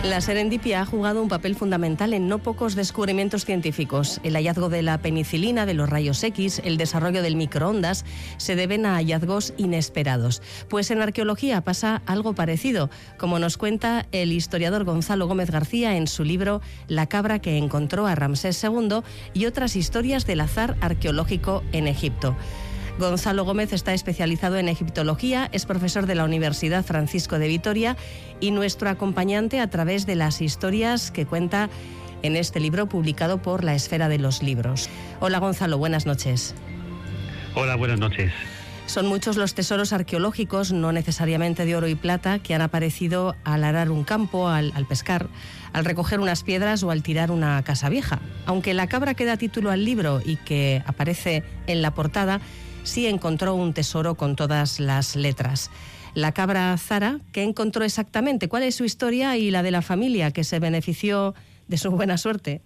La serendipia ha jugado un papel fundamental en no pocos descubrimientos científicos. El hallazgo de la penicilina, de los rayos X, el desarrollo del microondas, se deben a hallazgos inesperados. Pues en arqueología pasa algo parecido, como nos cuenta el historiador Gonzalo Gómez García en su libro La cabra que encontró a Ramsés II y otras historias del azar arqueológico en Egipto. Gonzalo Gómez está especializado en egiptología, es profesor de la Universidad Francisco de Vitoria y nuestro acompañante a través de las historias que cuenta en este libro publicado por La Esfera de los Libros. Hola Gonzalo, buenas noches. Hola, buenas noches. Son muchos los tesoros arqueológicos, no necesariamente de oro y plata, que han aparecido al arar un campo, al pescar, al recoger unas piedras o al tirar una casa vieja. Aunque la cabra que da título al libro y que aparece en la portada, sí encontró un tesoro con todas las letras. La cabra Zara, ¿qué encontró exactamente? ¿Cuál es su historia y la de la familia que se benefició de su buena suerte?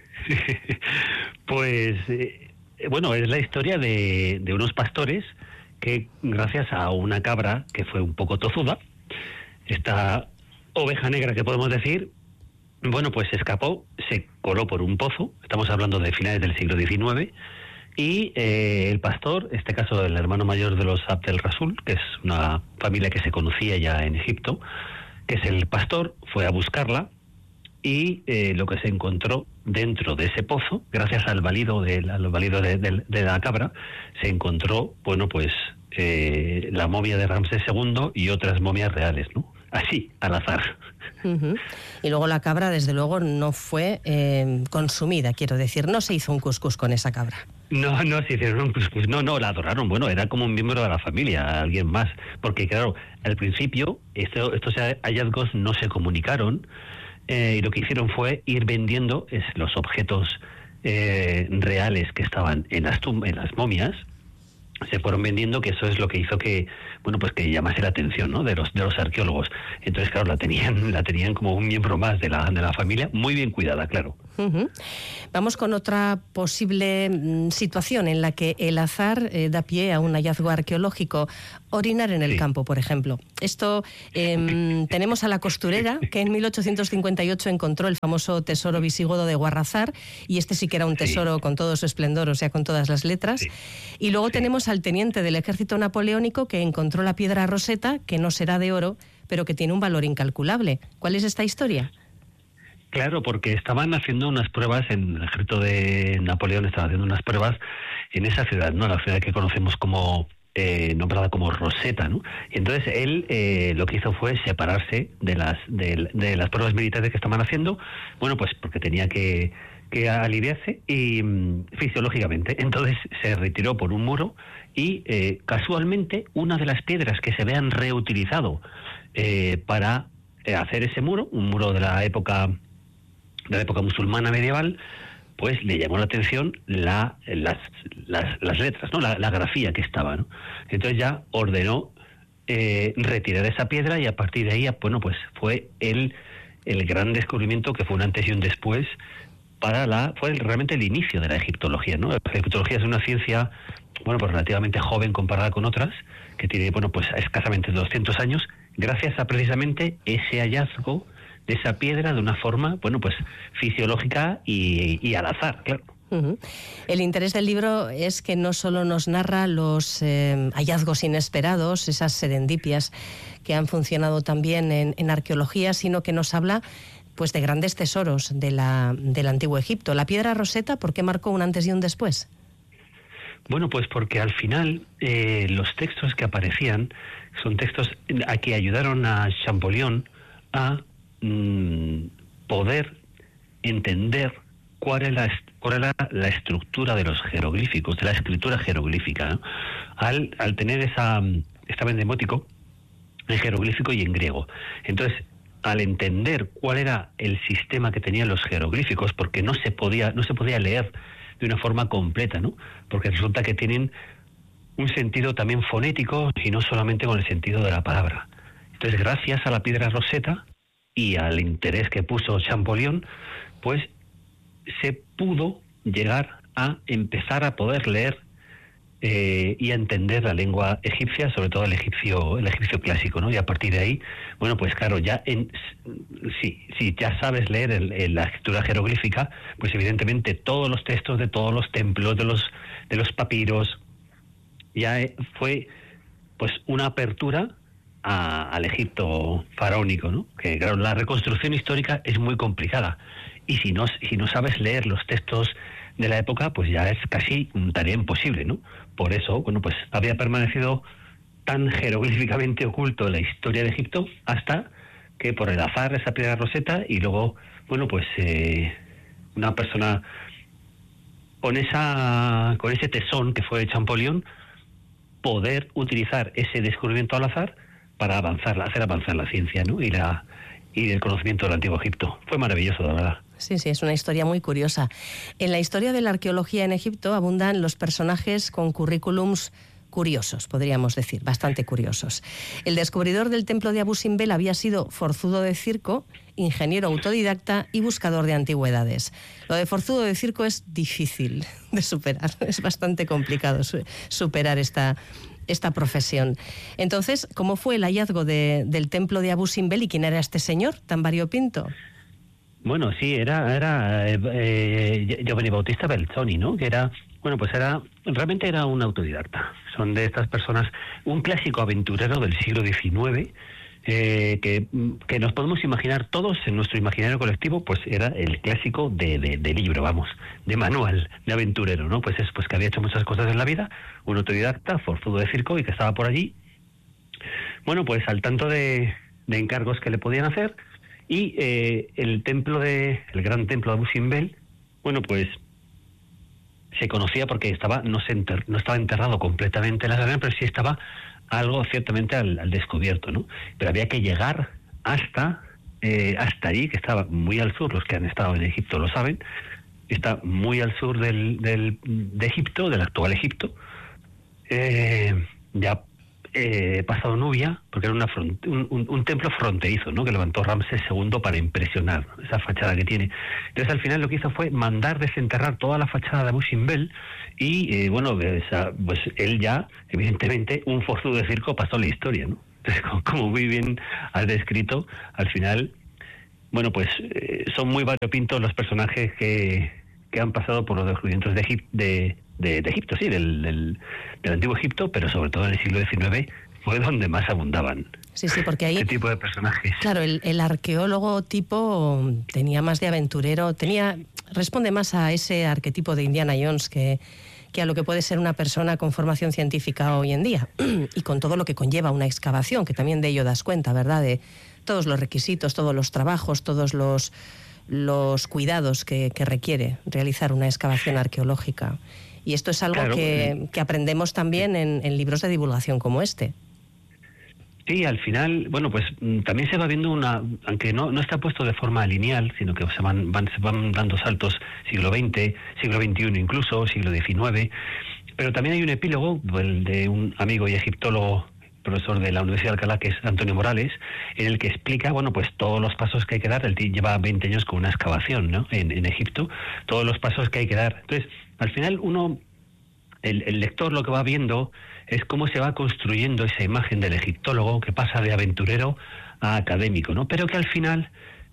Pues, bueno, es la historia de unos pastores que, gracias a una cabra que fue un poco tozuda, esta oveja negra que podemos decir, bueno, pues escapó, se coló por un pozo, estamos hablando de finales del siglo XIX, y el pastor, en este caso el hermano mayor de los Abd el-Rasul, que es una familia que se conocía ya en Egipto, que es el pastor, fue a buscarla y lo que se encontró dentro de ese pozo, gracias al balido de la cabra, se encontró, bueno, pues la momia de Ramsés II y otras momias reales, ¿no? Así, al azar. Uh-huh. Y luego la cabra, desde luego, no fue consumida, quiero decir, no se hizo un cuscús con esa cabra. No se hicieron un cuscús, no, la adoraron, bueno, era como un miembro de la familia, alguien más, porque claro, al principio estos hallazgos no se comunicaron y lo que hicieron fue ir vendiendo los objetos reales que estaban en las momias, se fueron vendiendo, que eso es lo que hizo que, bueno, pues que llamase la atención, ¿no?, de los arqueólogos. Entonces, claro, la tenían como un miembro más de la familia, muy bien cuidada, claro. Uh-huh. Vamos con otra posible situación en la que el azar da pie a un hallazgo arqueológico. Orinar en el campo, por ejemplo. Esto tenemos a la costurera, que en 1858 encontró el famoso tesoro visigodo de Guarrazar, y este sí que era un tesoro con todo su esplendor, o sea, con todas las letras. Y luego tenemos al teniente del ejército napoleónico que encontró la piedra Rosetta, que no será de oro, pero que tiene un valor incalculable. ¿Cuál es esta historia? Claro, porque estaban haciendo unas pruebas en el ejército de Napoleón, estaban haciendo unas pruebas en esa ciudad, ¿no?, la ciudad que conocemos como nombrada como Rosetta, ¿no? Y entonces él lo que hizo fue separarse de las pruebas militares que estaban haciendo, bueno, pues porque tenía que aliviarse y fisiológicamente. Entonces se retiró por un muro y casualmente una de las piedras que se habían reutilizado para hacer ese muro, un muro de la época musulmana medieval, pues le llamó la atención las letras, ¿no?, la grafía que estaba, ¿no? Entonces ya ordenó retirar esa piedra y a partir de ahí, bueno, pues fue el gran descubrimiento que fue un antes y un después fue realmente el inicio de la egiptología, ¿no? La egiptología es una ciencia, bueno, pues relativamente joven comparada con otras, que tiene, bueno, pues escasamente 200 años, gracias a precisamente ese hallazgo de esa piedra de una forma, bueno, pues fisiológica y al azar, claro. Uh-huh. El interés del libro es que no solo nos narra los hallazgos inesperados, esas serendipias que han funcionado también en arqueología, sino que nos habla pues de grandes tesoros del antiguo Egipto. La piedra Rosetta, ¿por qué marcó un antes y un después? Bueno, pues porque al final los textos que aparecían son textos que ayudaron a Champollion a poder entender cuál era la estructura de los jeroglíficos, de la escritura jeroglífica, ¿no? Al tener estaba en demótico, en jeroglífico y en griego. Entonces, al entender cuál era el sistema que tenían los jeroglíficos, porque no se podía leer de una forma completa, ¿no?, porque resulta que tienen un sentido también fonético y no solamente con el sentido de la palabra. Entonces, gracias a la piedra Rosetta y al interés que puso Champollion, pues se pudo llegar a empezar a poder leer y a entender la lengua egipcia, sobre todo el egipcio clásico, ¿no? Y a partir de ahí, bueno, pues claro, ya si ya sabes leer la escritura jeroglífica, pues evidentemente todos los textos de todos los templos, de los papiros, ya fue pues una apertura al Egipto faraónico, ¿no? Que claro, la reconstrucción histórica es muy complicada, y si no sabes leer los textos de la época, pues ya es casi una tarea imposible, ¿no? Por eso, bueno, pues había permanecido tan jeroglíficamente oculto en la historia de Egipto hasta que por el azar esa piedra Rosetta, y luego, bueno, pues una persona con ese tesón que fue Champollion, poder utilizar ese descubrimiento al azar para hacer avanzar la ciencia, ¿no? y el conocimiento del Antiguo Egipto. Fue maravilloso, la verdad. Sí, es una historia muy curiosa. En la historia de la arqueología en Egipto abundan los personajes con currículums curiosos, podríamos decir, bastante curiosos. El descubridor del templo de Abu Simbel había sido forzudo de circo, ingeniero autodidacta y buscador de antigüedades. Lo de forzudo de circo es difícil de superar, es bastante complicado superar esta profesión. Entonces, ¿cómo fue el hallazgo del templo de Abu Simbel y quién era este señor tan variopinto? Bueno, sí, era Giovanni Battista Belzoni, ¿no? Que realmente era un autodidacta. Son de estas personas, un clásico aventurero del siglo XIX, que nos podemos imaginar todos en nuestro imaginario colectivo, pues era el clásico de libro, vamos, de manual, de aventurero, ¿no? Pues que había hecho muchas cosas en la vida, un autodidacta, forzudo de circo, y que estaba por allí, bueno, pues al tanto de encargos que le podían hacer. Y el gran templo de Abu Simbel, bueno, pues se conocía porque no estaba enterrado completamente en las arenas, pero sí estaba algo ciertamente al descubierto, ¿no? Pero había que llegar hasta allí, que estaba muy al sur. Los que han estado en Egipto lo saben. Está muy al sur de Egipto, del actual Egipto. Pasado Nubia, porque era un templo fronterizo, ¿no? Que levantó Ramsés II para impresionar, esa fachada que tiene. Entonces al final lo que hizo fue mandar desenterrar toda la fachada de Abu Simbel y pues él ya, evidentemente, un forzudo de circo, pasó la historia, ¿no? Entonces, como muy bien has descrito, al final, bueno, pues son muy variopintos los personajes que han pasado por los descubrimientos de Egipto, sí, del Antiguo Egipto, pero sobre todo en el siglo XIX fue donde más abundaban. Sí, porque ahí... ¿Qué tipo de personajes? Claro, el arqueólogo tipo tenía más de aventurero, responde más a ese arquetipo de Indiana Jones que a lo que puede ser una persona con formación científica hoy en día, y con todo lo que conlleva una excavación, que también de ello das cuenta, ¿verdad? De todos los requisitos, todos los trabajos, todos los cuidados que requiere realizar una excavación arqueológica. Y esto es algo que aprendemos también en libros de divulgación como este. Sí, al final, bueno, pues también se va viendo aunque no está puesto de forma lineal, sino que se van dando saltos siglo XX, siglo XXI incluso, siglo XIX, pero también hay un epílogo, el de un amigo y egiptólogo, profesor de la Universidad de Alcalá, que es Antonio Morales, en el que explica, bueno, pues todos los pasos que hay que dar. Él lleva 20 años con una excavación, ¿no? En Egipto, todos los pasos que hay que dar. Entonces, al final el lector lo que va viendo es cómo se va construyendo esa imagen del egiptólogo que pasa de aventurero a académico, ¿no? Pero que al final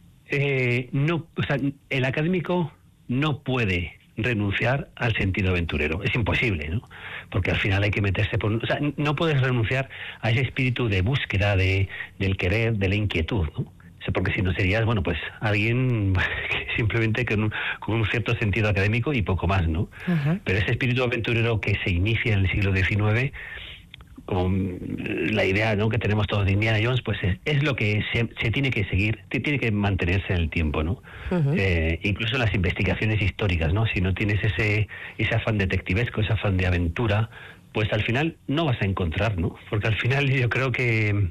el académico no puede renunciar al sentido aventurero. Es imposible, ¿no? Porque al final hay que meterse no puedes renunciar a ese espíritu de búsqueda del querer, de la inquietud, ¿no? Porque si no serías, bueno, pues alguien simplemente con un cierto sentido académico y poco más, ¿no? Uh-huh. Pero ese espíritu aventurero que se inicia en el siglo XIX, como la idea, ¿no?, que tenemos todos de Indiana Jones, pues es lo que se tiene que seguir, tiene que mantenerse en el tiempo, ¿no? Uh-huh. Incluso las investigaciones históricas, ¿no? Si no tienes ese afán detectivesco, ese afán de aventura, pues al final no vas a encontrar, ¿no? Porque al final yo creo que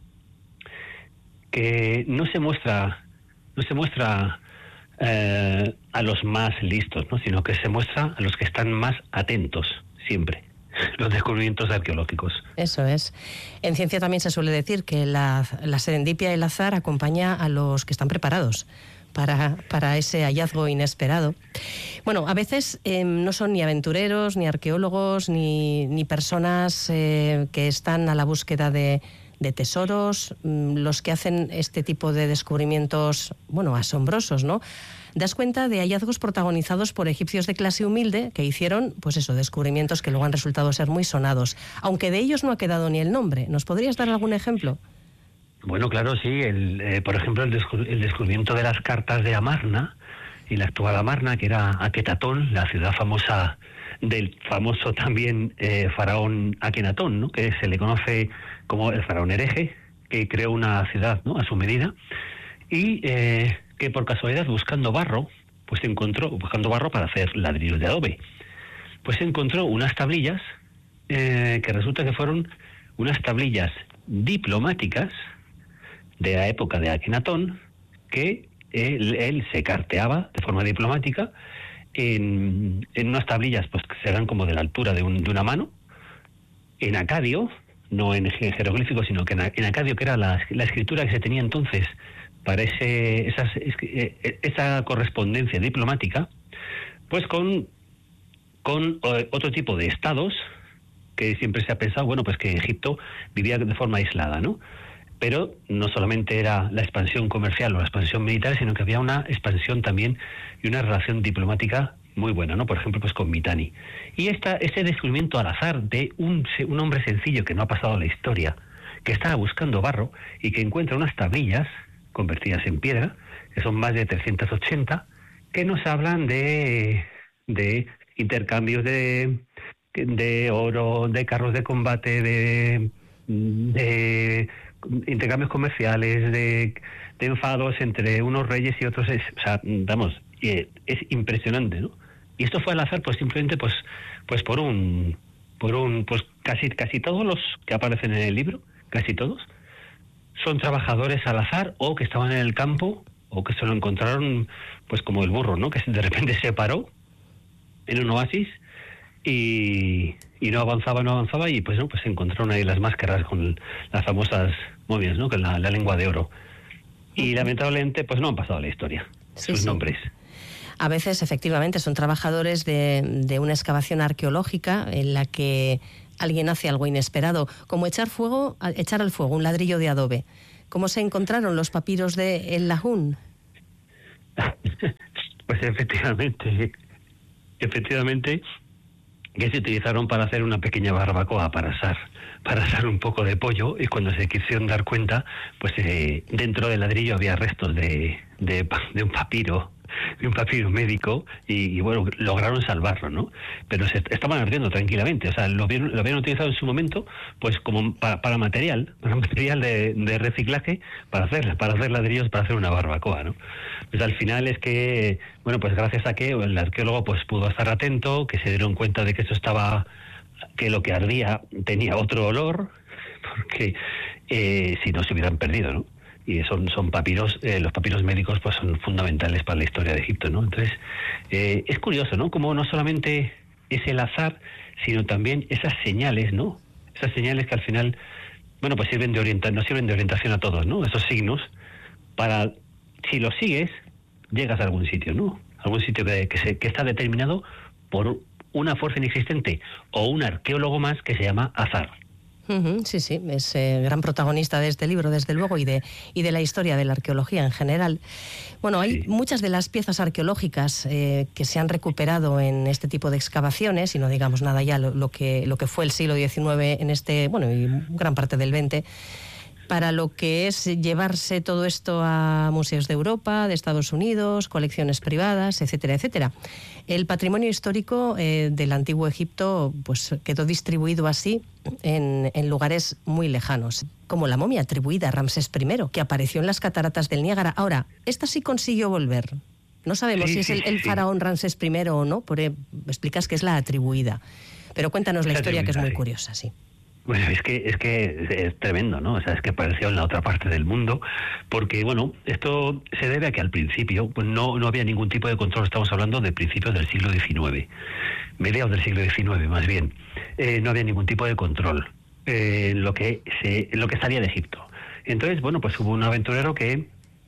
no se muestra a los más listos, ¿no? Sino que se muestra a los que están más atentos siempre, los descubrimientos arqueológicos. Eso es. En ciencia también se suele decir que la serendipia y el azar acompaña a los que están preparados para ese hallazgo inesperado. Bueno, a veces no son ni aventureros, ni arqueólogos, ni personas que están a la búsqueda de tesoros los que hacen este tipo de descubrimientos, bueno, asombrosos, ¿no? Das cuenta de hallazgos protagonizados por egipcios de clase humilde que hicieron, pues eso, descubrimientos que luego han resultado ser muy sonados, aunque de ellos no ha quedado ni el nombre. ¿Nos podrías dar algún ejemplo? Bueno, claro, sí. Por ejemplo, el descubrimiento de las cartas de Amarna, y la actual Amarna, que era Aketatón, la ciudad famosa del famoso también faraón Akenatón, ¿no? Que se le conoce como el faraón hereje, que creó una ciudad, ¿no?, a su medida, y que por casualidad buscando barro para hacer ladrillos de adobe, pues encontró unas tablillas que resulta que fueron unas tablillas diplomáticas de la época de Akenatón, que él se carteaba de forma diplomática en unas tablillas pues que serán como de la altura de una mano, en acadio, no en jeroglífico, sino que en acadio, que era la escritura que se tenía entonces para esa correspondencia diplomática, pues con otro tipo de estados, que siempre se ha pensado, bueno, pues que Egipto vivía de forma aislada, ¿no? Pero no solamente era la expansión comercial o la expansión militar, sino que había una expansión también y una relación diplomática muy buena, ¿no? Por ejemplo, pues con Mitanni. Y ese descubrimiento al azar de un hombre sencillo que no ha pasado a la historia, que estaba buscando barro y que encuentra unas tablillas convertidas en piedra, que son más de 380, que nos hablan de intercambios de oro, de carros de combate, de intercambios comerciales, de enfados entre unos reyes y otros. O sea, vamos, es impresionante, ¿no? Y esto fue al azar, pues simplemente pues casi todos los que aparecen en el libro, casi todos, son trabajadores al azar, o que estaban en el campo, o que se lo encontraron pues como el burro, ¿no? Que de repente se paró en un oasis y no avanzaba, y pues no, pues se encontraron ahí las máscaras con las famosas momias, ¿no? Con la lengua de oro. Y lamentablemente pues no han pasado a la historia, sus nombres. A veces, efectivamente, son trabajadores de una excavación arqueológica en la que alguien hace algo inesperado, como echar al fuego un ladrillo de adobe. ¿Cómo se encontraron los papiros de El Lahun? Pues efectivamente, que se utilizaron para hacer una pequeña barbacoa, para asar un poco de pollo, y cuando se quisieron dar cuenta, pues dentro del ladrillo había restos de un papiro médico, y bueno, lograron salvarlo, ¿no? Pero se estaban ardiendo tranquilamente. O sea, lo habían utilizado en su momento pues como para material de reciclaje, para hacer ladrillos, para hacer una barbacoa, ¿no? Pues al final es que, bueno, pues gracias a que el arqueólogo pues pudo estar atento, que se dieron cuenta de que que lo que ardía tenía otro olor, porque si no se hubieran perdido, ¿no? Y son papiros, los papiros médicos pues son fundamentales para la historia de Egipto, ¿no? Entonces, es curioso, ¿no? Como no solamente es el azar, sino también esas señales, ¿no? Esas señales que al final, bueno, pues nos sirven de orientación a todos, ¿no? Esos signos, para, si los sigues, llegas a algún sitio, ¿no? Algún sitio que está determinado por una fuerza inexistente o un arqueólogo más que se llama azar. Sí, es gran protagonista de este libro, desde luego, y de la historia de la arqueología en general. Bueno, hay muchas de las piezas arqueológicas que se han recuperado en este tipo de excavaciones, y no digamos nada ya lo que fue el siglo XIX en y gran parte del XX, para lo que es llevarse todo esto a museos de Europa, de Estados Unidos, colecciones privadas, etcétera, etcétera. El patrimonio histórico del antiguo Egipto pues quedó distribuido así en lugares muy lejanos, como la momia atribuida a Ramsés I, que apareció en las cataratas del Niágara. Ahora, esta sí consiguió volver. No sabemos si es el faraón Ramsés I o no, explicas que es la atribuida. Pero cuéntanos la historia, que es muy curiosa, sí. Bueno, es que es tremendo, ¿no? O sea, es que apareció en la otra parte del mundo, porque, bueno, esto se debe a que al principio pues no había ningún tipo de control. Estamos hablando de principios del siglo XIX, mediados del siglo XIX más bien. No había ningún tipo de control en lo que salía de Egipto. Entonces, bueno, pues hubo un aventurero que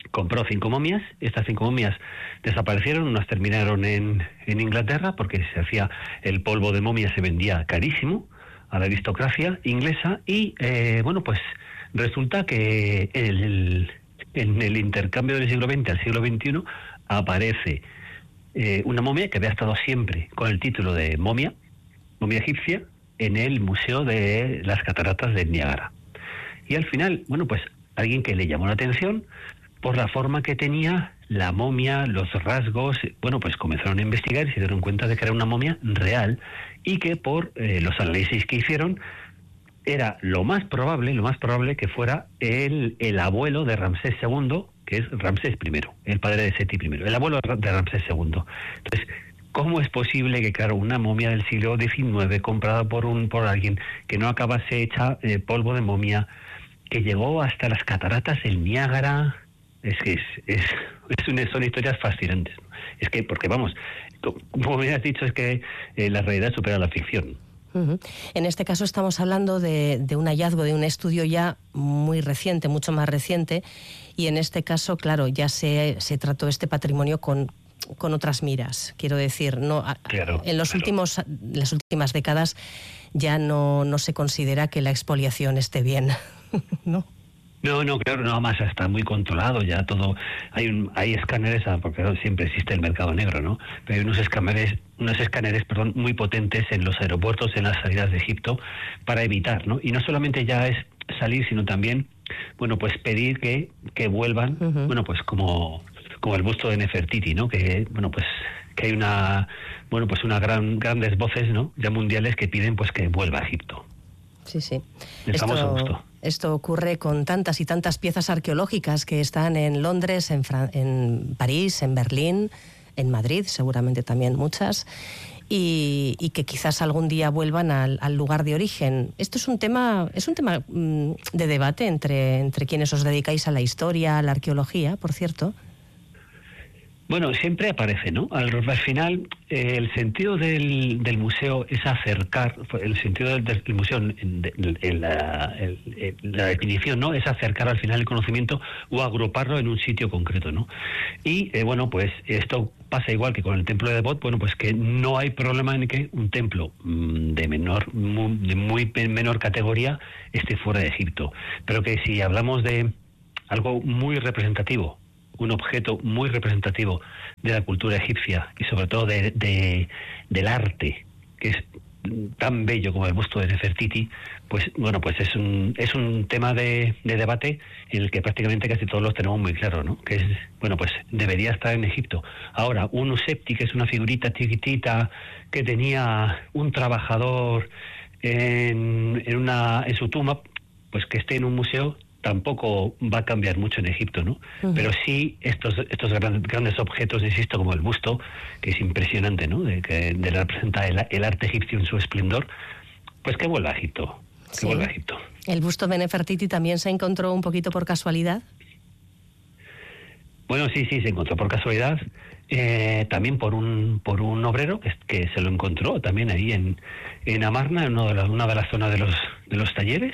compró 5 momias. Estas 5 momias desaparecieron, unas terminaron en Inglaterra, porque se hacía el polvo de momia, se vendía carísimo a la aristocracia inglesa, y bueno, pues resulta que en el intercambio del siglo XX al siglo XXI aparece una momia que había estado siempre con el título de momia egipcia, en el Museo de las Cataratas del Niágara. Y al final, bueno, pues alguien que le llamó la atención por la forma que tenía la momia, los rasgos, bueno, pues comenzaron a investigar y se dieron cuenta de que era una momia real, y que por los análisis que hicieron era lo más probable que fuera el abuelo de Ramsés II, que es Ramsés I, el padre de Seti I, el abuelo de Ramsés II. Entonces, ¿cómo es posible que, claro, una momia del siglo XIX comprada por alguien que no acabase hecha polvo de momia, que llegó hasta las cataratas del Niágara? Son historias fascinantes. Es que, porque vamos, como me has dicho, es que la realidad supera la ficción. Uh-huh. En este caso estamos hablando de un hallazgo, de un estudio ya muy reciente, mucho más reciente, y en este caso, claro, ya se trató este patrimonio con otras miras. Quiero decir, no, claro, en las últimas décadas ya no se considera que la expoliación esté bien, ¿no? No, claro, nada más está muy controlado ya todo. Hay escáneres, porque siempre existe el mercado negro, ¿no? Pero hay unos escáneres, muy potentes en los aeropuertos, en las salidas de Egipto, para evitar, ¿no? Y no solamente ya es salir, sino también, bueno, pues pedir que vuelvan, uh-huh. Bueno, pues como el busto de Nefertiti, ¿no? Que, bueno, pues que hay grandes voces, ¿no?, ya mundiales, que piden pues que vuelva a Egipto. Sí. El famoso busto. Esto ocurre con tantas y tantas piezas arqueológicas que están en Londres, en París, en Berlín, en Madrid, seguramente también muchas, y que quizás algún día vuelvan al lugar de origen. Esto es un tema de debate entre quienes os dedicáis a la historia, a la arqueología, por cierto. Bueno, siempre aparece, ¿no? Al final, el sentido del museo es acercar, el sentido del museo, la definición, ¿no?, es acercar al final el conocimiento o agruparlo en un sitio concreto, ¿no? Y, bueno, pues esto pasa igual que con el templo de Debod, bueno, pues que no hay problema en que un templo de muy menor categoría esté fuera de Egipto. Pero que si hablamos de algo muy representativo, un objeto muy representativo de la cultura egipcia y sobre todo del arte, que es tan bello como el busto de Nefertiti, pues bueno, pues es un tema de debate en el que prácticamente casi todos los tenemos muy claro, ¿no? Que es, bueno, pues debería estar en Egipto. Ahora, un Usepti, que es una figurita chiquitita que tenía un trabajador en su tumba, pues que esté en un museo tampoco va a cambiar mucho en Egipto, ¿no? Uh-huh. Pero sí estos grandes objetos, insisto, como el busto, que es impresionante, ¿no?, de representa el arte egipcio en su esplendor, pues que vuelva a Egipto. Sí. ¿El busto de Nefertiti también se encontró un poquito por casualidad? Bueno, sí, se encontró por casualidad. También por un obrero que se lo encontró también ahí en Amarna, en una de las zonas de los talleres.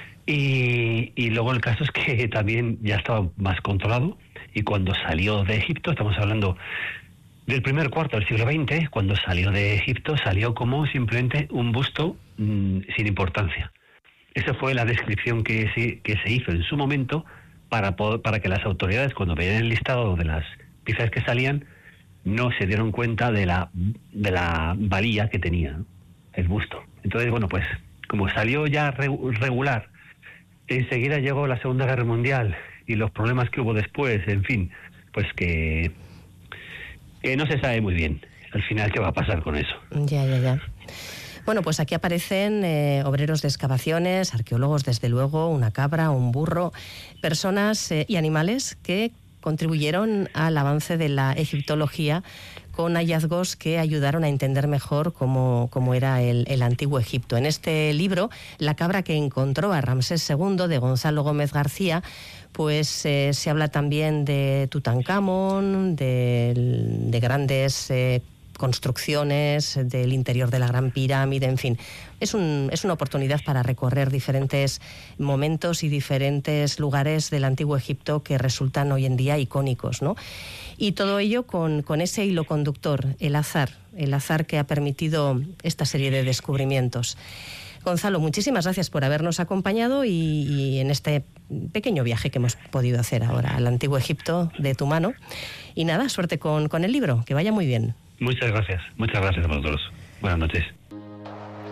Y luego el caso es que también ya estaba más controlado, y cuando salió de Egipto, estamos hablando del primer cuarto del siglo XX, cuando salió de Egipto, salió como simplemente un busto sin importancia. Esa fue la descripción que se hizo en su momento para que las autoridades, cuando veían el listado de las piezas que salían, no se dieron cuenta de la valía que tenía, ¿no?, el busto. Entonces, bueno, pues como salió ya regular, enseguida llegó la Segunda Guerra Mundial y los problemas que hubo después, en fin, pues que no se sabe muy bien al final qué va a pasar con eso. Ya. Bueno, pues aquí aparecen obreros de excavaciones, arqueólogos, desde luego, una cabra, un burro, personas y animales que contribuyeron al avance de la egiptología, con hallazgos que ayudaron a entender mejor cómo era el antiguo Egipto. En este libro, La cabra que encontró a Ramsés II, de Gonzalo Gómez García, pues se habla también de Tutankamón, de grandes construcciones, del interior de la Gran Pirámide, en fin. Es una oportunidad para recorrer diferentes momentos y diferentes lugares del Antiguo Egipto que resultan hoy en día icónicos, ¿no? Y todo ello con ese hilo conductor, el azar que ha permitido esta serie de descubrimientos. Gonzalo, muchísimas gracias por habernos acompañado y en este pequeño viaje que hemos podido hacer ahora al Antiguo Egipto de tu mano. Y nada, suerte con el libro, que vaya muy bien. Muchas gracias a vosotros. Buenas noches.